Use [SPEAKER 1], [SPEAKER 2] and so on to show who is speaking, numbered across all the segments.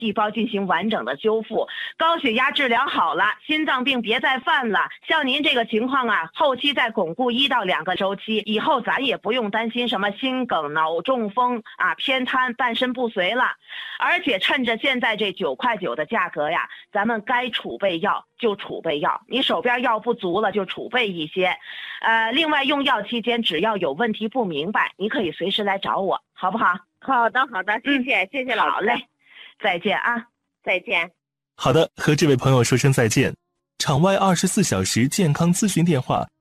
[SPEAKER 1] 细胞进行完整的修复。高血压治疗好了，心脏病别再犯了。像您这个情况啊，后期再巩固1到2个周期，以后咱也不用担心什么心梗、脑中风啊、偏瘫、半身不遂了。而且趁着现在这9块9的价格呀，咱们该储备药就储备药，你手边药不足了就储备一些。另外用药期间只要有问题不明白，你可以随时来找我，好不好？
[SPEAKER 2] 好的，谢谢，谢谢老师。
[SPEAKER 1] 好嘞，再见啊，
[SPEAKER 2] 再见。
[SPEAKER 3] 好的，和这位朋友说声再见。场外24小时健康咨询电话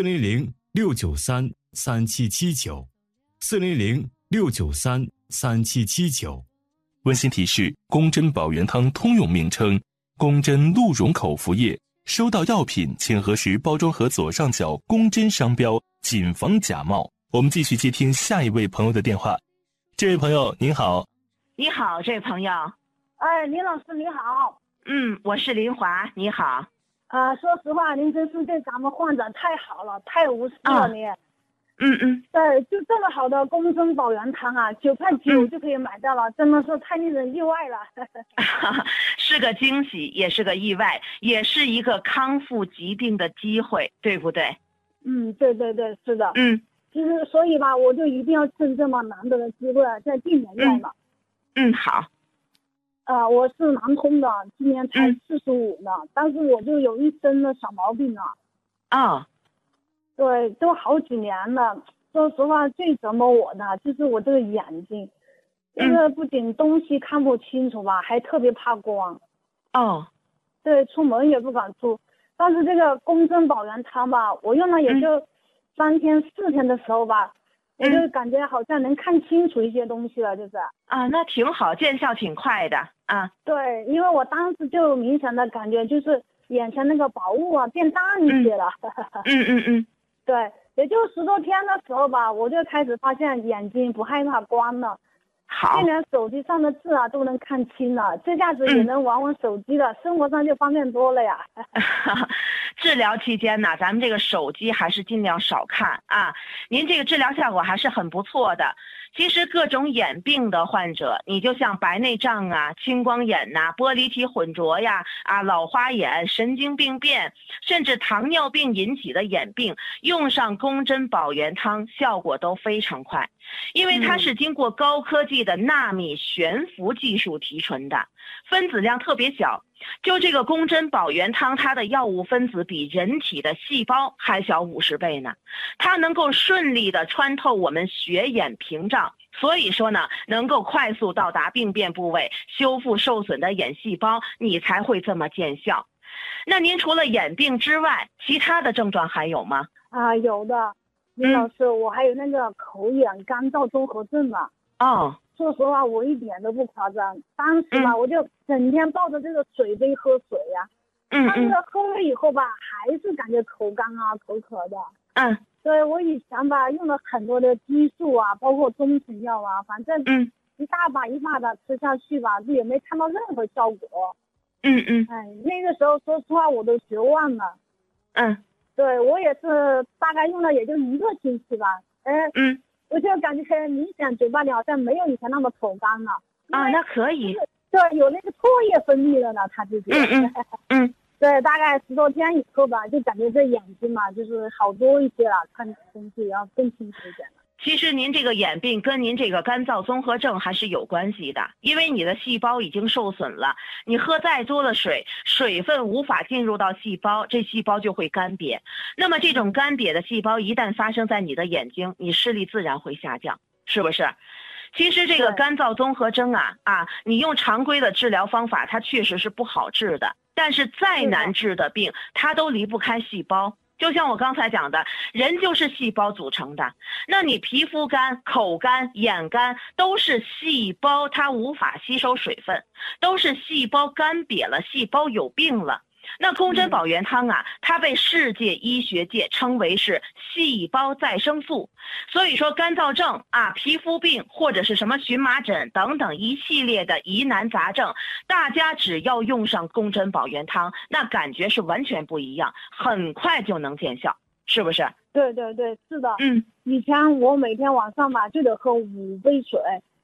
[SPEAKER 3] ：400-693-3779，400-693-3779。温馨提示：宫针保元汤通用名称，宫针鹿茸口服液。收到药品请核实包装盒左上角宫针商标，谨防假冒。我们继续接听下一位朋友的电话。这位朋友您好。
[SPEAKER 1] 你好，这位朋友。
[SPEAKER 4] 哎，林老师你好。
[SPEAKER 1] 我是林华，你好。
[SPEAKER 4] 说实话，您真是对咱们患者太好了，太无私了你。对，就这么好的宫针保元汤啊，9块9就可以买到了，真的是太令人意外了。
[SPEAKER 1] 是个惊喜，也是个意外，也是一个康复疾病的机会，对不对？
[SPEAKER 4] 对，是的。其实所以吧，我就一定要趁这么难得的机会再进点药了。
[SPEAKER 1] 好。
[SPEAKER 4] 我是南通的，今年才45呢，但是我就有一身的小毛病啊。对，都好几年了。说实话，最折磨我的就是我这个眼睛，就是不仅东西看不清楚吧，还特别怕光。对，出门也不敢出。但是这个宫针保元汤吧，我用了也就3天4天的时候吧，我就感觉好像能看清楚一些东西了，就是。
[SPEAKER 1] 那挺好，见效挺快的啊。
[SPEAKER 4] 对，因为我当时就明显的感觉就是眼前那个薄雾啊变淡一些了。对，也就10多天的时候吧，我就开始发现眼睛不害怕光了。
[SPEAKER 1] 好。
[SPEAKER 4] 就连手机上的字啊都能看清了，这下子也能玩手机了，生活上就方便多了呀。
[SPEAKER 1] 治疗期间呢，咱们这个手机还是尽量少看啊。您这个治疗效果还是很不错的。其实各种眼病的患者，你就像白内障啊、青光眼呐、玻璃体混浊呀、老花眼、神经病变，甚至糖尿病引起的眼病，用上宫针保元汤效果都非常快，因为它是经过高科技的纳米悬浮技术提纯的，分子量特别小。就这个宫针保元汤，它的药物分子比人体的细胞还小50倍呢，它能够顺利的穿透我们血眼屏障，所以说呢，能够快速到达病变部位，修复受损的眼细胞，你才会这么见效。那您除了眼病之外，其他的症状还有吗？
[SPEAKER 4] 有的，林老师，我还有那个口眼干燥综合症嘛。说实话，我一点都不夸张。当时吧，我就整天抱着这个水杯喝水呀。但是喝了以后吧，还是感觉口干啊、口渴的。对，我以前吧用了很多的激素啊，包括中成药啊，反正一大把一把的吃下去吧，就也没看到任何效果。那个时候说实话我都绝望了。对，我也是大概用了也就1个星期吧。我就感觉明显嘴巴里好像没有以前那么口干了。
[SPEAKER 1] 那可以。
[SPEAKER 4] 对，有那个唾液分泌了呢，他自己。对，大概10多天以后吧，就感觉这眼睛嘛，就是好多一些了，看东西要更清楚一点了。
[SPEAKER 1] 其实您这个眼病跟您这个干燥综合症还是有关系的，因为你的细胞已经受损了，你喝再多的水，水分无法进入到细胞，这细胞就会干瘪。那么这种干瘪的细胞一旦发生在你的眼睛，你视力自然会下降，是不是？其实这个干燥综合征你用常规的治疗方法，它确实是不好治的，但是再难治的病，它都离不开细胞。就像我刚才讲的，人就是细胞组成的，那你皮肤干、口干、眼干都是细胞它无法吸收水分，都是细胞干瘪了，细胞有病了。那宫针保元汤它被世界医学界称为是细胞再生素，所以说干燥症皮肤病或者是什么荨麻疹等等一系列的疑难杂症，大家只要用上宫针保元汤，那感觉是完全不一样，很快就能见效，是不是？
[SPEAKER 4] 对，是的。以前我每天晚上吧就得喝5杯水，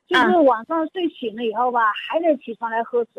[SPEAKER 4] 就是晚上睡醒了以后吧，还得起床来喝水。